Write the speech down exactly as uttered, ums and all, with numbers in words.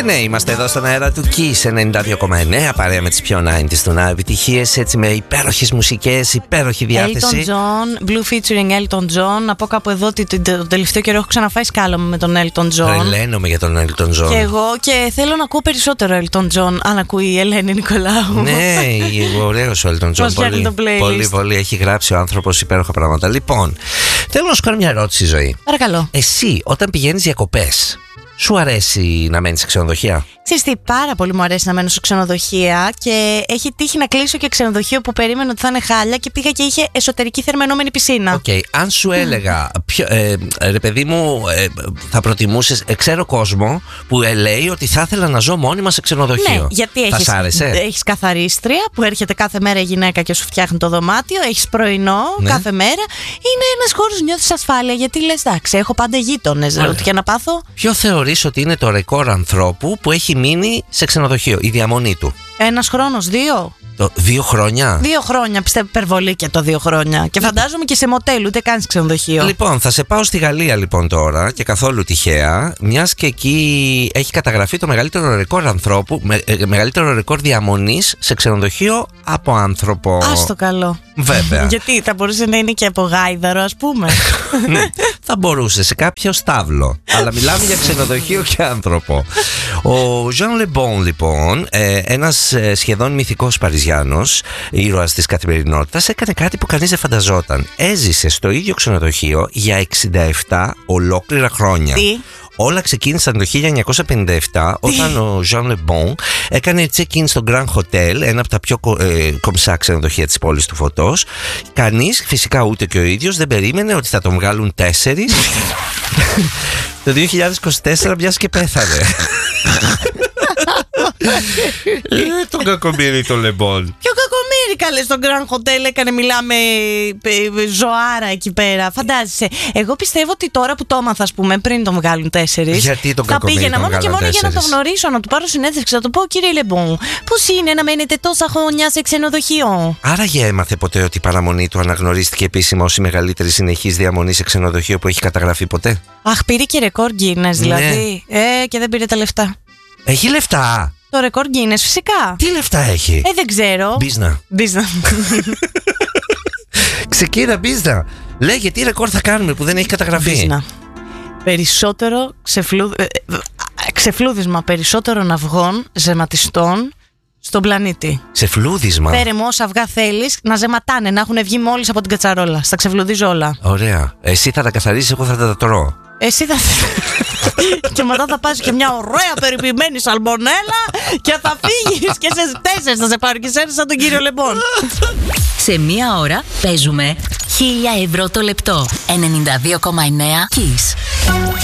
ναι, είμαστε εδώ στον αέρα του Kiss ενενήντα δύο κόμμα εννέα, παρέα με τις πιο ενενήντα του να επιτυχίες, έτσι με υπέροχες μουσικές, υπέροχη διάθεση. Elton John, Blue featuring Elton John. Να πω κάπου εδώ ότι το τελευταίο καιρό έχω ξαναφάει σκάλωμα με τον Elton John. Τρελαίνομαι για τον Elton John. Και εγώ, και θέλω να ακούω περισσότερο Elton John, αν ακούει η Ελένη Νικολάου. Ναι, ωραίος ο Elton John. Πολύ, πολύ, πολύ έχει γράψει ο άνθρωπος υπέροχα πράγματα. Λοιπόν, θέλω να σου κάνω μια ερώτηση, Ζωή. Παρακαλώ. Εσύ, όταν πηγαίνεις διακοπές, σου αρέσει να μένεις σε ξενοδοχεία? Ξέρεις τι, πάρα πολύ μου αρέσει να μένω σε ξενοδοχεία και έχει τύχει να κλείσω και ξενοδοχείο που περίμενα ότι θα είναι χάλια και πήγα και είχε εσωτερική θερμαινόμενη πισίνα. Οκ, okay. Αν σου έλεγα, ποιο, ε, ρε παιδί μου, ε, θα προτιμούσες, ε, ξέρω κόσμο που ε, λέει ότι θα ήθελα να ζω μόνιμα σε ξενοδοχείο. Ναι, γιατί θα έχεις, σ' άρεσε? Έχεις καθαρίστρια που έρχεται κάθε μέρα η γυναίκα και σου φτιάχνει το δωμάτιο, έχεις πρωινό ναι. κάθε μέρα. Είναι ένας χώρος, νιώθεις ασφάλεια γιατί λες, εντάξει, έχω πάντα γείτονες, ότι και να πάθω. Ποιο θεωρείς ότι είναι το ρεκόρ ανθρώπου που έχει μείνει σε ξενοδοχείο, η διαμονή του? Ένας χρόνος, δύο. Το, δύο χρόνια. Δύο χρόνια, πιστεύω υπερβολή και το δύο χρόνια. Και φαντάζομαι και σε μοτέλ, ούτε καν σε ξενοδοχείο. Λοιπόν, θα σε πάω στη Γαλλία λοιπόν τώρα και καθόλου τυχαία, μιας και εκεί έχει καταγραφεί το μεγαλύτερο ρεκόρ ανθρώπου, με, ε, μεγαλύτερο ρεκόρ διαμονής σε ξενοδοχείο από άνθρωπο. Ας το καλό. Βέβαια. Γιατί θα μπορούσε να είναι και από γάιδαρο, ας πούμε. Θα μπορούσε σε κάποιο στάβλο. Αλλά μιλάμε για ξενοδοχείο και άνθρωπο. Ο Jean Le Bon, λοιπόν, ε, ένας ε, σχεδόν μυθικός Παριζιάνος, ήρωας της καθημερινότητας, έκανε κάτι που κανείς δεν φανταζόταν. Έζησε στο ίδιο ξενοδοχείο για εξήντα επτά ολόκληρα χρόνια. Τι? Όλα ξεκίνησαν το χίλια εννιακόσια πενήντα επτά όταν ο Jean Le Bon έκανε check-in στο Grand Hotel, ένα από τα πιο ε, κομψά ξενοδοχεία της πόλης του Φωτός. Κανείς, φυσικά ούτε και ο ίδιος, δεν περίμενε ότι θα τον βγάλουν τέσσερις το δύο χιλιάδες είκοσι τέσσερα, μιας και πέθανε. Ε, τον κακομοίρη το Le Bon. Ποιο κακομοίρη, καλέ, στον Grand Hotel έκανε, μιλάμε ε, ζωάρα εκεί πέρα. Φαντάζεσαι. Εγώ πιστεύω ότι τώρα που το έμαθα, ας πούμε, πριν τον βγάλουν τέσσερις, γιατί τον θα πήγαινα μόνο και μόνο τέσσερις? για να τον γνωρίσω, να του πάρω συνέντευξη, να του πω, κύριε Le Bon, πώς είναι να μένετε τόσα χρόνια σε ξενοδοχείο? Άραγε έμαθε ποτέ ότι η παραμονή του αναγνωρίστηκε επίσημα ως η μεγαλύτερη συνεχής διαμονή σε ξενοδοχείο που έχει καταγραφεί ποτέ? Αχ, πήρε και ρεκόρ Guinness δηλαδή. Ναι. Ε, και δεν πήρε τα λεφτά. Έχει λεφτά. Το ρεκόρ Guinness, φυσικά. Τι λεφτά έχει? Ε, δεν ξέρω. Μπίζνα. Μπίζνα. Ξεκίνα μπίζνα. Λέγε τι ρεκόρ θα κάνουμε που δεν έχει καταγραφεί. Μπίζνα. Περισσότερο ξεφλου... ξεφλούδισμα περισσότερων αυγών ζεματιστών στον πλανήτη. Ξεφλούδισμα. Φέρε μου όσα αυγά θέλεις να ζεματάνε, να έχουν βγει μόλις από την κατσαρόλα. Στα ξεφλουδίζω όλα. Ωραία. Εσύ θα τα καθαρίσεις, εγώ θα τα τρώω. Εσύ θα... και μετά θα πας και μια ωραία περιποιημένη σαλμονέλα και θα φύγεις και σε τέσσερις θα σε πάρει και σένα σαν τον κύριο Le Bon. Σε μία ώρα παίζουμε χίλια ευρώ το λεπτό. ενενήντα δύο κόμμα εννέα Kiss.